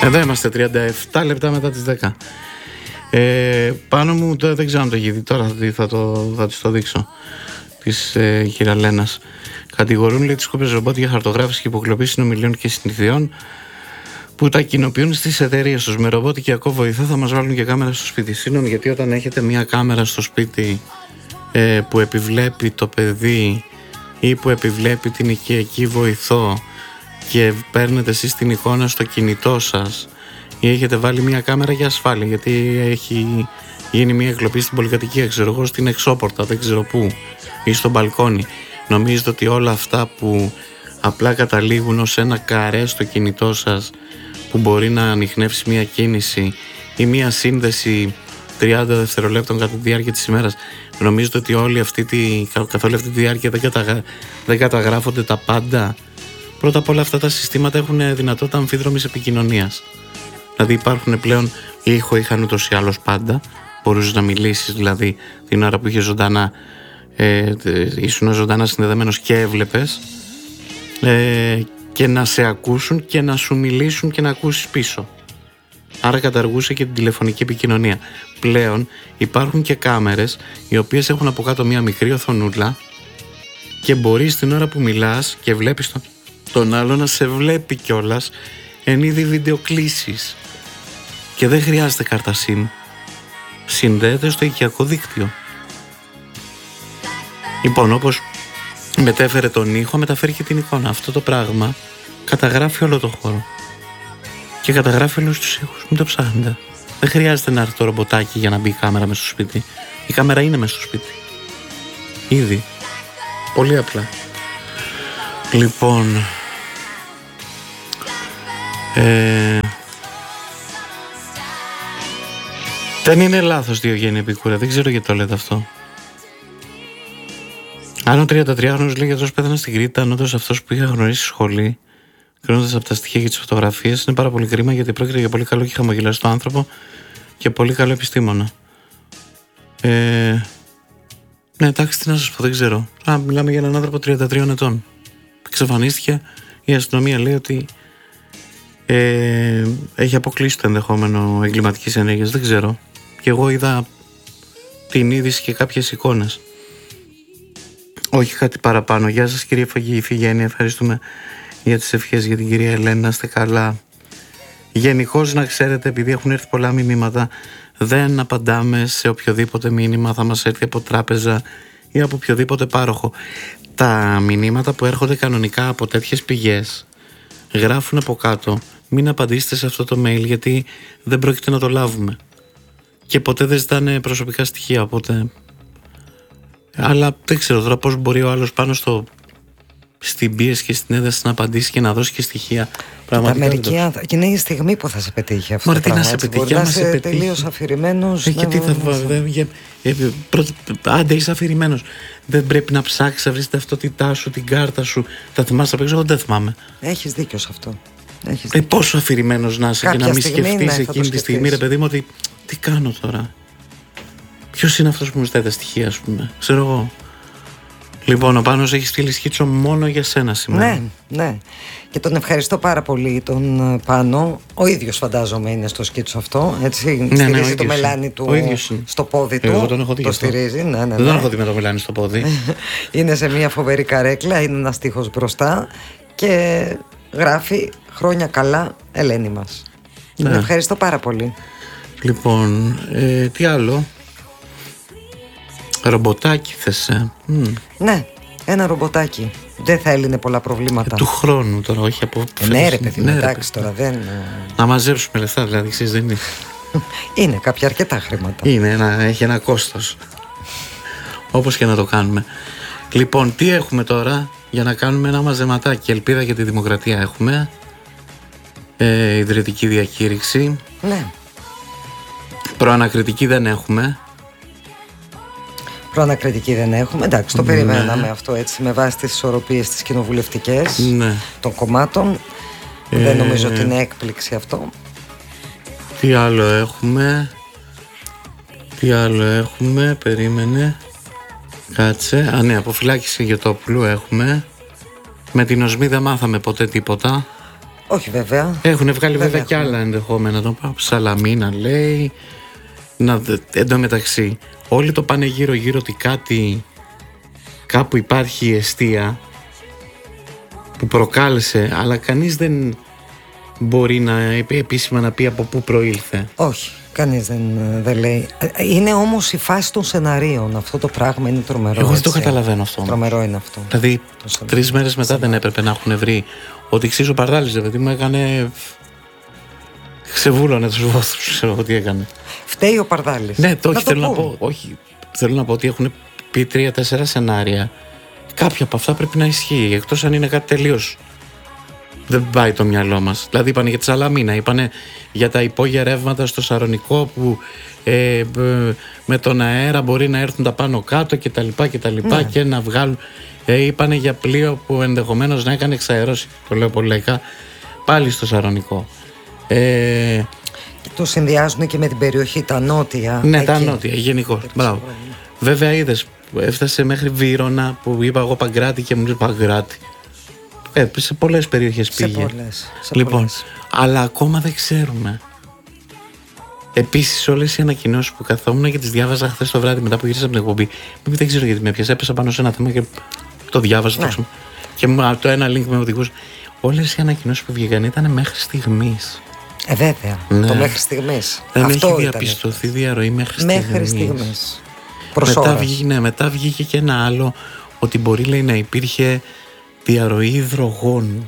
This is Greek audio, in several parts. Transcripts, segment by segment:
Εδώ είμαστε 37 λεπτά μετά τις 10. Πάνω μου δεν ξέρω αν το έχει δει τώρα, θα της το δείξω, της κυρία Λένας. Κατηγορούν, λέει, τις κόπες ρομπότ για χαρτογράφηση και υποκλοπή συνομιλίων και συνηθιών που τα κοινοποιούν στις εταιρείες τους. Με ρομπότικιακό βοηθό θα μας βάλουν και κάμερα στο σπίτι. Σύνον, γιατί όταν έχετε μια κάμερα στο σπίτι που επιβλέπει το παιδί ή που επιβλέπει την οικιακή βοηθό και παίρνετε εσείς την εικόνα στο κινητό σας ή έχετε βάλει μια κάμερα για ασφάλεια, γιατί έχει γίνει μια εκλοπή στην πολυκατοικία, ξέρω εγώ, στην εξώπορτα, δεν ξέρω πού, ή στο μπαλκόνι, νομίζετε ότι όλα αυτά που απλά καταλήγουν ως ένα καρέ στο κινητό σας που μπορεί να ανιχνεύσει μια κίνηση ή μια σύνδεση 30 δευτερολέπτων κατά τη διάρκεια της ημέρας, νομίζετε ότι καθ' όλη αυτή τη διάρκεια δεν καταγράφονται τα πάντα? Πρώτα απ' όλα, αυτά τα συστήματα έχουν δυνατότητα αμφίδρομης επικοινωνίας. Δηλαδή υπάρχουν πλέον ήχο, είχαν ούτως ή άλλως πάντα. Μπορούσες να μιλήσεις, δηλαδή την ώρα που είχε ζωντανά, ήσουν ζωντανά συνδεδεμένος και έβλεπες, και να σε ακούσουν και να σου μιλήσουν και να ακούσεις πίσω. Άρα καταργούσε και την τηλεφωνική επικοινωνία. Πλέον υπάρχουν και κάμερες οι οποίες έχουν από κάτω μια μικρή οθονούλα και μπορείς την ώρα που μιλάς και βλέπεις τον άλλο να σε βλέπει κιόλας εν είδη βιντεοκλήσεις. Και δεν χρειάζεται κάρτα SIM. Συνδέεται στο οικιακό δίκτυο. Λοιπόν, όπως μετέφερε τον ήχο, μεταφέρει και την εικόνα. Αυτό το πράγμα καταγράφει όλο το χώρο. Και καταγράφει όλους τους ήχους. Μην το ψάχνετε. Δεν χρειάζεται να έρθει το ρομποτάκι για να μπει η κάμερα μέσα στο σπίτι. Η κάμερα είναι μέσα στο σπίτι. Ήδη. Πολύ απλά. Λοιπόν... δεν είναι λάθος, Διογέννη Επικούρα. Δεν ξέρω γιατί το λέτε αυτό. Αν ο 33χρονος λέει γιατρός πέθανε στην Κρήτη, ήταν όντως αυτός που είχα γνωρίσει στη σχολή, κρίνοντας από τα στοιχεία και τις φωτογραφίες, είναι πάρα πολύ κρίμα, γιατί πρόκειται για πολύ καλό και χαμογελαστό άνθρωπο και πολύ καλό επιστήμονα. Ναι, εντάξει, τι να σας πω, δεν ξέρω. Μιλάμε για έναν άνθρωπο 33 ετών. Εξαφανίστηκε. Η αστυνομία λέει ότι έχει αποκλείσει το ενδεχόμενο εγκληματικής ενέργειας. Δεν ξέρω. Και εγώ είδα την είδηση και κάποιες εικόνες. Όχι κάτι παραπάνω. Γεια σας, κυρία Φιγένεια. Ευχαριστούμε για τις ευχές για την κυρία Ελένη. Να είστε καλά. Γενικώς, να ξέρετε, επειδή έχουν έρθει πολλά μηνύματα, δεν απαντάμε σε οποιοδήποτε μήνυμα θα μας έρθει από τράπεζα ή από οποιοδήποτε πάροχο. Τα μηνύματα που έρχονται κανονικά από τέτοιες πηγές γράφουν από κάτω: μην απαντήσετε σε αυτό το mail, γιατί δεν πρόκειται να το λάβουμε. Και ποτέ δεν ζητάνε προσωπικά στοιχεία, οπότε... Αλλά δεν ξέρω τώρα πώς μπορεί ο άλλος πάνω στην πίεση και στην ένταση να απαντήσει και να δώσει και στοιχεία. Πραγματικά. Και είναι η στιγμή που θα σε πετύχει αυτό. Μωρέ, τι να σε πετύχει, άμα σε πετύχει. Τελείως αφηρημένος. Και τι θα άντε, είσαι αφηρημένος. Δεν πρέπει να ψάξεις να βρεις την ταυτότητά σου, την κάρτα σου. Θα θυμάσαι απ' έξω, εγώ δεν θυμάμαι. Έχεις δίκιο σε αυτό. Πόσο αφηρημένος να είσαι και να μην σκεφτείς εκείνη τη στιγμή, ρε παιδί μου, ότι τι κάνω τώρα. Ποιος είναι αυτός που μου ζητάει τα στοιχεία, ας πούμε. Ξέρω εγώ. Λοιπόν, ο Πάνος έχει στείλει σκίτσο μόνο για σένα σήμερα. Ναι, ναι. Και τον ευχαριστώ πάρα πολύ τον Πάνο. Ο ίδιος, φαντάζομαι, είναι στο σκίτσο αυτό. Έτσι, ναι, στηρίζει το μελάνι του στο πόδι του. Εγώ τον έχω δει. Το στηρίζει. Ναι. Δεν τον έχω δει με το μελάνι στο πόδι. Είναι σε μια φοβερή καρέκλα, είναι ένας τοίχος μπροστά και γράφει «Χρόνια καλά, Ελένη μας». Ναι. Τον ευχαριστώ πάρα πολύ. Λοιπόν, τι άλλο. Ρομποτάκι θες, Ναι, ένα ρομποτάκι. Δεν θα έλυνε πολλά προβλήματα. Του χρόνου τώρα, όχι από... Ναι, ρε παιδί, εντάξει τώρα δεν... Να μαζέψουμε λεφτά, δηλαδή, ξέρεις, δεν είναι. Είναι κάποια αρκετά χρήματα. Έχει ένα κόστος. Όπως και να το κάνουμε. Λοιπόν, τι έχουμε τώρα για να κάνουμε ένα μαζεματάκι? Ελπίδα για τη δημοκρατία έχουμε. Ιδρυτική διακήρυξη. Ναι. Προανακριτική δεν έχουμε. Προανακριτική δεν έχουμε. Εντάξει, το περιμέναμε αυτό, έτσι, με βάση τις ισορροπίες τις κοινοβουλευτικές των κομμάτων. Δεν νομίζω ότι είναι έκπληξη αυτό. Τι άλλο έχουμε? Περίμενε. Κάτσε. Ναι, αποφυλάκηση Γετόπουλου έχουμε. Με την Οσμή δεν μάθαμε ποτέ τίποτα. Όχι βέβαια. Έχουν βγάλει βέβαια και άλλα ενδεχόμενα. Τον Σαλαμίνα λέει. Εν τω μεταξύ, όλοι το πάνε γύρω-γύρω ότι κάπου υπάρχει εστία που προκάλεσε, αλλά κανείς δεν μπορεί να επίσημα να πει από πού προήλθε. Όχι, κανείς δεν λέει. Είναι όμως η φάση των σεναρίων. Αυτό το πράγμα είναι τρομερό. Εγώ δεν το καταλαβαίνω αυτό. Τρομερό είναι αυτό. Δηλαδή 3 μέρες μετά δεν έπρεπε να έχουν βρει ότι Ξύσο Παρδάλης, δηλαδή μου έκανε. Ξεβούλωνε τους βόθρους, ξέρω τι έκανε. Φταίει ο Παρδάλης. Ναι, θέλω να πω ότι έχουν πει 3-4 σενάρια. Κάποια από αυτά πρέπει να ισχύει, εκτός αν είναι κάτι τελείως δεν πάει το μυαλό μας. Δηλαδή είπανε για τη Σαλαμίνα, είπανε για τα υπόγεια ρεύματα στο Σαρονικό που με τον αέρα μπορεί να έρθουν τα πάνω κάτω κτλ. Ναι. Και να βγάλουν. Είπανε για πλοίο που ενδεχομένως να έκανε εξαερώσει, το λέω πολύ λαϊκά, πάλι στο Σαρονικό. Το συνδυάζουν και με την περιοχή τα νότια. Ναι, εκεί. Τα νότια γενικώ. Μπράβο. Βέβαια είδες, έφτασε μέχρι Βύρωνα που είπα εγώ Παγκράτη και μου λέει Παγκράτη. Σε πολλές περιοχές πήγε. Πολλές. Αλλά ακόμα δεν ξέρουμε. Επίσης όλες οι ανακοινώσεις που καθόμουν και τις διάβαζα χθες το βράδυ μετά που γύρισα από την εκπομπή, δεν ξέρω γιατί με έπιασε, έπεσα πάνω σε ένα θέμα και το διάβαζα. Ναι. Και το ένα link με οδηγούς. Όλες οι ανακοινώσεις που βγήκαν ήταν μέχρι στιγμής. Βέβαια. Ναι. Το μέχρι στιγμής. Δεν έχει διαπιστωθεί διαρροή μέχρι στιγμής. Μετά βγήκε και ένα άλλο ότι μπορεί, λέει, να υπήρχε διαρροή υδρογόνου.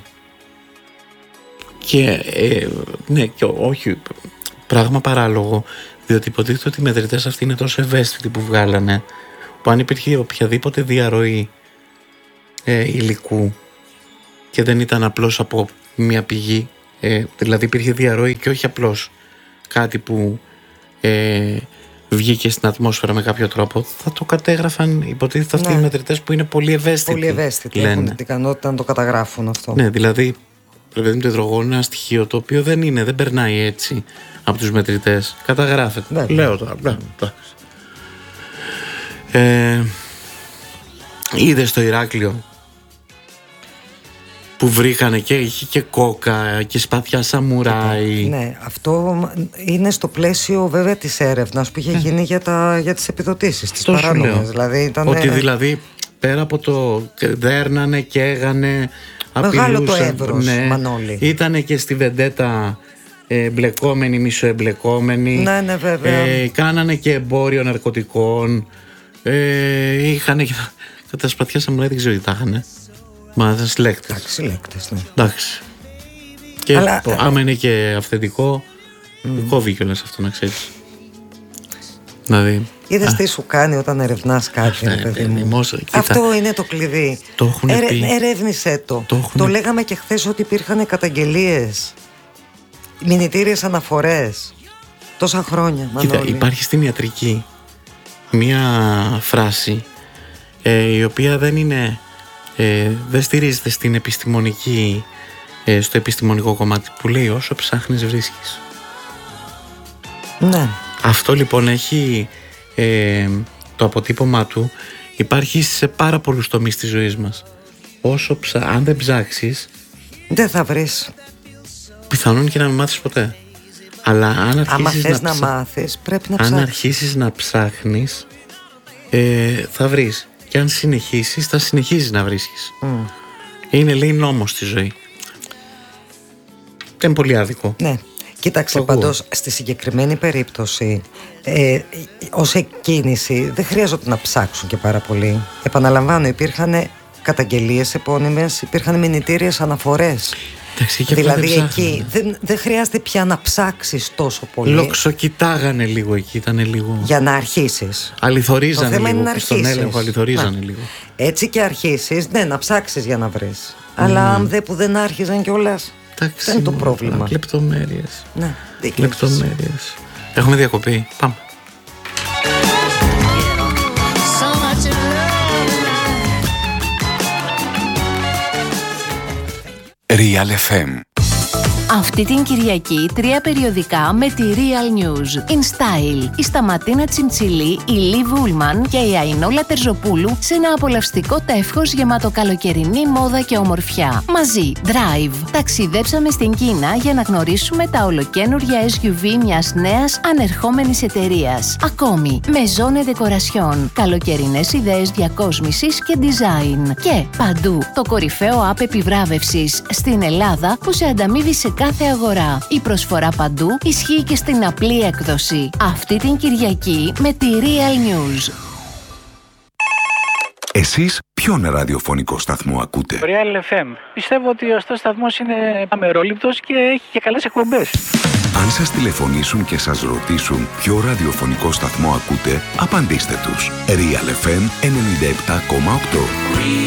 Και ναι, και όχι, πράγμα παράλογο, διότι υποτίθεται ότι οι μετρητές αυτοί είναι τόσο ευαίσθητοι που βγάλανε, που αν υπήρχε οποιαδήποτε διαρροή υλικού και δεν ήταν απλώς από μια πηγή, δηλαδή υπήρχε διαρροή και όχι απλώς κάτι που βγήκε στην ατμόσφαιρα με κάποιο τρόπο, θα το κατέγραφαν υποτίθεται αυτοί οι μετρητές που είναι πολύ ευαίσθητοι. Πολύ ευαίσθητοι, έχουν την ικανότητα να το καταγράφουν αυτό. Ναι, δηλαδή το υδρογόνο είναι ένα στοιχείο το οποίο δεν περνάει έτσι από τους μετρητές. Καταγράφεται. Λέω τώρα. Είδες στο Ηράκλειο που βρήκανε και είχε και κόκα και σπαθιά σαμουράι. Ναι, αυτό είναι στο πλαίσιο βέβαια της έρευνας που είχε γίνει για τις επιδοτήσεις, τις παράνομες. Δηλαδή πέρα από το δέρνανε και έγανε, μεγάλο το εύρος, Μανώλη. Ήτανε και στη βεντέτα εμπλεκόμενοι, μισοεμπλεκόμενοι. Ναι, βέβαια. Κάνανε και εμπόριο ναρκωτικών. Είχανε και τα σπαθιά σαμουράι, δεν ξέρω τι τα είχανε. Μα δεν συλλέκτες. Συλλέκτες, ναι. Εντάξει. Και άμα είναι και αυθεντικό, κόβει κιόλας αυτό, να ξέρεις. Δηλαδή. Είδες τι σου κάνει όταν ερευνάς κάτι, παιδί μου. Αυτό είναι το κλειδί. Ερεύνησέ το. Το λέγαμε και χθες ότι υπήρχαν καταγγελίες, μηνυτήριες αναφορές. Τόσα χρόνια. Κοίτα, υπάρχει στην ιατρική μία φράση η οποία δεν στηρίζεται στην επιστημονική, στο επιστημονικό κομμάτι, που λέει όσο ψάχνεις βρίσκεις. Ναι. Αυτό λοιπόν έχει το αποτύπωμά του, υπάρχει σε πάρα πολλούς τομείς της ζωής μας. Αν δεν ψάξεις, δεν θα βρεις. Πιθανόν και να μην μάθεις ποτέ. Αλλά αν θες να μάθεις, πρέπει να ψάξεις. Αν αρχίσεις να ψάχνεις, θα βρεις. Και αν συνεχίσεις, θα συνεχίζεις να βρίσκεις. Είναι, λέει, νόμος στη ζωή. Δεν είναι πολύ άδικο. Ναι. Κοίταξε, πάντως στη συγκεκριμένη περίπτωση ως εκκίνηση δεν χρειάζεται να ψάξουν και πάρα πολύ. Επαναλαμβάνω, υπήρχαν καταγγελίες επώνυμες, υπήρχαν μηνυτήριες αναφορές. Δηλαδή εκεί δεν χρειάζεται πια να ψάξεις τόσο πολύ. Λοξοκοιτάγανε λίγο εκεί, ήταν λίγο. Για να αρχίσεις. Αληθορίζανε λίγο. Στον έλεγχο αληθορίζανε λίγο. Έτσι και αρχίσεις, ναι, να ψάξεις για να βρεις. Αλλά αν που δεν άρχιζαν κιόλας, δεν είναι το πρόβλημα. Λεπτομέρειες. Ναι, λεπτομέρειες. Έχουμε διακοπή. Πάμε. Real FM. Αυτή την Κυριακή 3 περιοδικά με τη Real News. In Style, η Σταματίνα Τσιμτσιλή, η Λι Βούλμαν και η Αϊνόλα Τερζοπούλου σε ένα απολαυστικό τεύχος γεμάτο καλοκαιρινή μόδα και ομορφιά. Μαζί, Drive. Ταξιδέψαμε στην Κίνα για να γνωρίσουμε τα ολοκαίνουργια SUV μιας νέας ανερχόμενης εταιρείας. Ακόμη, Maison Decoration. Καλοκαιρινές ιδέες διακόσμησης και design. Και παντού, το κορυφαίο app επιβράβευσης στην Ελλάδα που σε ανταμείβει σε κάθε αγορά. Η προσφορά παντού ισχύει και στην απλή έκδοση. Αυτή την Κυριακή με τη Real News. Εσείς ποιον ραδιοφωνικό σταθμό ακούτε? Real FM. Πιστεύω ότι ο σταθμός είναι αμερόληπτος και έχει και καλές εκπομπές. Αν σας τηλεφωνήσουν και σας ρωτήσουν ποιο ραδιοφωνικό σταθμό ακούτε, απαντήστε τους. Real FM 97,8.